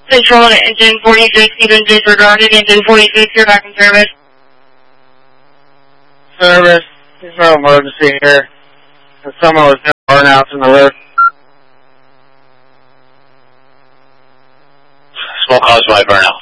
Central Engine 46, Stephen disregarded. Engine 46, you're back in service. Service. There's no emergency here. Someone was doing burnouts in the roof. Smoke caused by burnout.